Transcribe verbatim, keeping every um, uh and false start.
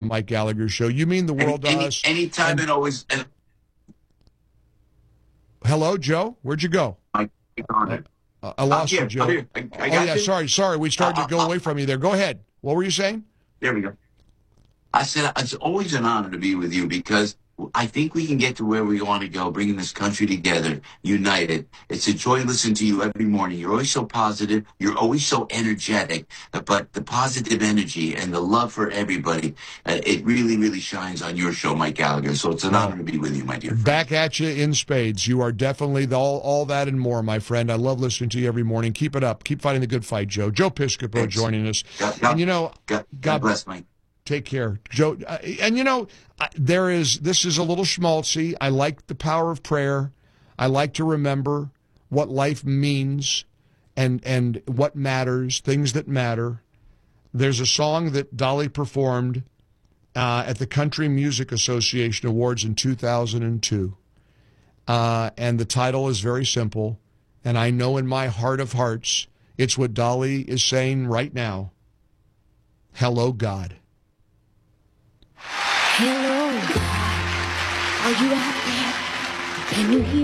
Mike Gallagher Show. You mean the world any, to any, us. Anytime and, and always. And... Hello, Joe? Where'd you go? I, uh, I lost here, you, Joe. I, I oh, yeah, you. sorry, sorry. We started uh, to go uh, away from you there. Go ahead. What were you saying? There we go. I said, it's always an honor to be with you because I think we can get to where we want to go, bringing this country together, united. It's a joy listening to you every morning. You're always so positive. You're always so energetic. But the positive energy and the love for everybody, uh, it really, really shines on your show, Mike Gallagher. So it's an well, honor to be with you, my dear friend. Back at you in spades. You are definitely the, all, all that and more, my friend. I love listening to you every morning. Keep it up. Keep fighting the good fight, Joe. Joe Piscopo Thanks. joining us. God, God, and, you know, God, God, God bless, Mike. Take care, Joe. Uh, and, you know, there is, this is a little schmaltzy. I like the power of prayer. I like to remember what life means and, and what matters, things that matter. There's a song that Dolly performed uh, at the Country Music Association Awards in two thousand two. Uh, and the title is very simple. And I know in my heart of hearts, it's what Dolly is saying right now. Hello, God. Hello, God. Are you out there? Can you hear